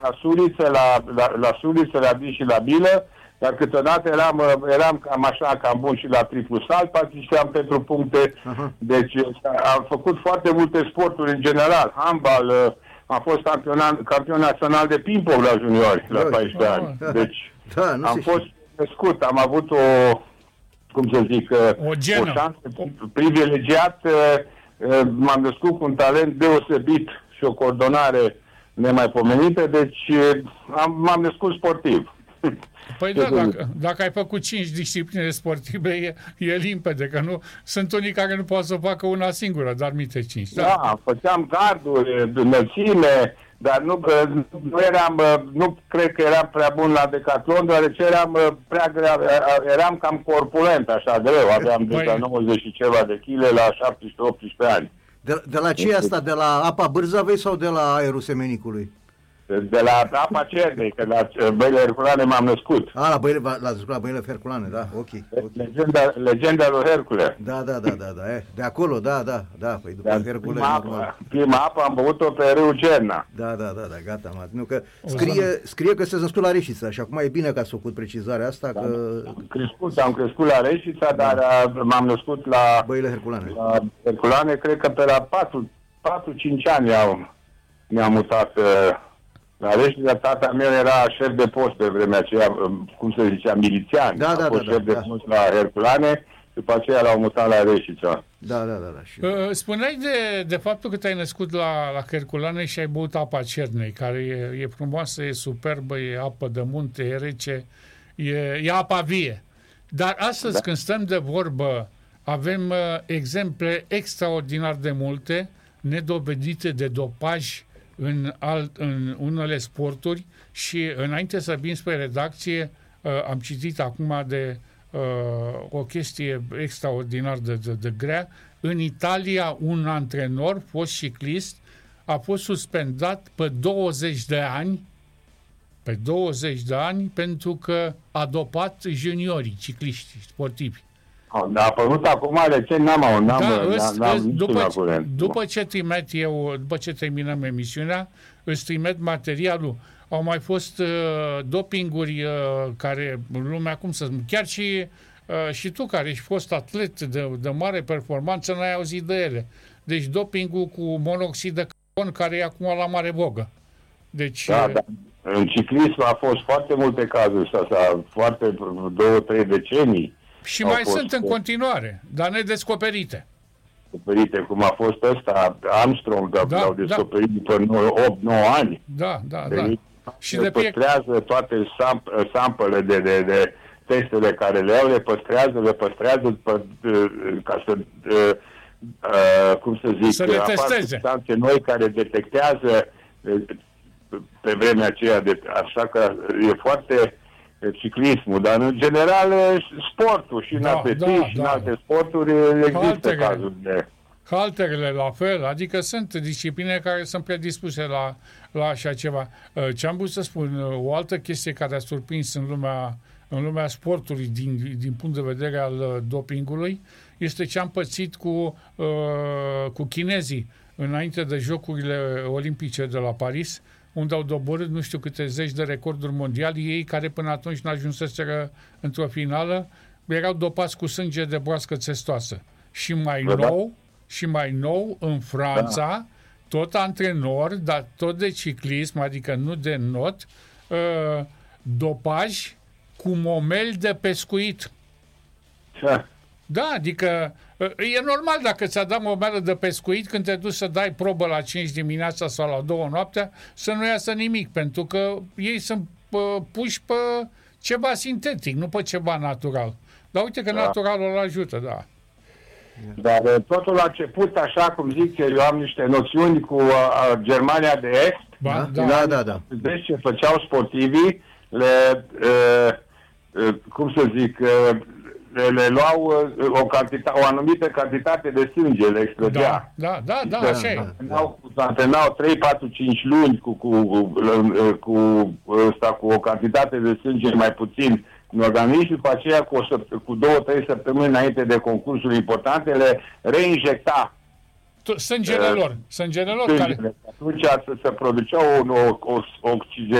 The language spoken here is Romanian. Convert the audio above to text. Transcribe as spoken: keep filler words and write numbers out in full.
la Suliță, la, la, la Suliță, la Din și la Bilă, dar câteodată eram, eram cam așa, cam bun și la triplu salt, participam pentru puncte. Uh-huh. Deci am făcut foarte multe sporturi în general. Handbal, am fost campion, campion național de ping-pong la juniori, la paisprezece ani. Deci da, am fost crescut, am avut o, cum să zic, o, o șansă privilegiată. M-am născut cu un talent deosebit și o coordonare nemaipomenită, deci am, m-am născut sportiv. Păi da, dacă, dacă ai făcut cinci discipline sportive, e, e limpede, că nu sunt unii care nu pot să facă una singură, dar minte cinci. Da, da, făceam garduri, înălțime, dar nu, nu eram, nu cred că eram prea bun la decatlon, deoarece eram prea grea, eram cam corpulent, așa greu, aveam de la nouăzeci și ceva de chile la șaptesprezece optsprezece ani. De, de la ce asta? De la apa Bârzavei sau de la aerul Semenicului? De la apa Cernei, că la Băile Herculane m-am născut. A, la Băile, la, la Băile Herculane, da, ok. okay. Legenda, legenda lui Hercule. Da, da, da, da, da, e. De acolo, da, da, da, păi după Dar Hercule, prima normal. apă, prima apă am băut-o pe râul Cerna. Da, da, da, da, gata, mă. Nu, că scrie, scrie că se născut la Reșița și acum e bine că ați făcut precizarea asta, da, că... Am crescut, am crescut la Reșița, da. Dar m-am născut la... Băile Herculane. La Herculane, cred că pe la patru cinci ani am, ne-am mutat... La Reșița, tata meu era șef de post pe vremea aceea, cum se zicea, milițian. Da, da, a fost da, șef da, de da. post la Herculane, după aceea l-au mutat la Reșița. Da, da, da. da și... Spuneai de, de faptul că te-ai născut la, la Herculane și ai băut apa Cernei, care e, e frumoasă, e superbă, e apă de munte, e rece, e, e apa vie. Dar astăzi, da. când stăm de vorbă, avem uh, exemple extraordinar de multe, nedovedite de dopaj în, alt, în unele sporturi și înainte să vin spre redacție uh, am citit acum de uh, o chestie extraordinar de, de, de grea. În Italia un antrenor, fost ciclist, a fost suspendat pe douăzeci de ani pe douăzeci de ani pentru că a dopat juniorii cicliști sportivi. A apărut acum recent, n-am n-am, Da, n-am, îți, n-am îți, după, ce, după ce trimit eu, după ce terminăm emisiunea, îți trimit materialul. Au mai fost uh, dopinguri uh, care lumea, cum să spun, chiar și, uh, și tu care ești fost atlet de, de mare performanță, n-ai auzit de ele. Deci dopingul cu monoxid de carbon care e acum la mare vogă. Deci, da, da. În ciclism a fost foarte multe cazuri, asta, foarte două, trei decenii. Și mai sunt în continuare, dar nedescoperite. Descoperite, cum a fost ăsta, Armstrong, da, l-au descoperit da. după opt nouă ani. Da, da, de da. Și de păstrează toate samp- sampele de, de, de testele care le au, le păstrează, le păstrează pă, ca să, uh, uh, cum să zic, să le testeze. Substanțe noi care detectează uh, pe vremea aceea, de, așa că e foarte ciclismul, dar în general sportul și în da, atletism da, și da. în alte sporturi există Haltere. cazuri de... Halterele la fel, adică sunt discipline care sunt predispuse la, la așa ceva. Ce am vrut să spun, o altă chestie care a surprins în lumea, în lumea sportului din, din punct de vedere al dopingului este ce am pățit cu, uh, cu chinezii înainte de Jocurile Olimpice de la Paris, unde au doborât nu știu câte zeci de recorduri mondiale, ei care până atunci n-ajunseseră într-o finală, erau dopați cu sânge de broască țestoasă. Și mai da. nou, și mai nou, în Franța, da. tot antrenor, dar tot de ciclism, adică nu de not, uh, dopaj cu momeli de pescuit. Ce? Da, adică e normal dacă ți-a dat momelă de pescuit când te duci să dai probă la cinci dimineața sau la două noaptea să nu iasă nimic, pentru că ei sunt pă, puși pe ceva sintetic, nu pe ceva natural. Dar uite că da. naturalul îl ajută, da. Dar totul a început, așa cum zic, eu am niște noțiuni cu uh, Germania de Est. Ba, da, da, da, da. Deci ce făceau sportivii, le, uh, uh, cum să zic, uh, le, le luau uh, o, cantitate, o anumită cantitate de sânge, le extrăgea. Da, da, da, da, așa e. Antrenau trei, patru, cinci luni cu, cu, cu, cu, ăsta, cu o cantitate de sânge mai puțin în organism și după aceea cu, o, cu două, trei săptămâni înainte de concursul importante le reinjecta Tu, sângele lor. Sângele lor sângele. care... Atunci se, se producea o, o, o oxigenare